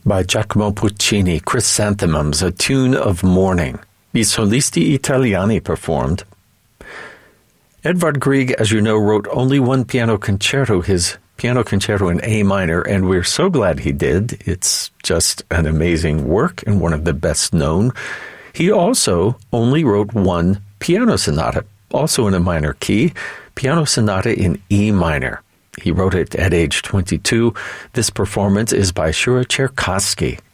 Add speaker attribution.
Speaker 1: by Giacomo Puccini, Chrysanthemums, a tune of mourning. I Solisti Italiani performed. Edvard Grieg, as you know, wrote only one piano concerto, his piano concerto in A minor, and we're so glad he did. It's just an amazing work and one of the best known. He also only wrote one piano sonata, also in a minor key, piano sonata in E minor. He wrote it at age 22. This performance is by Shura Cherkassky.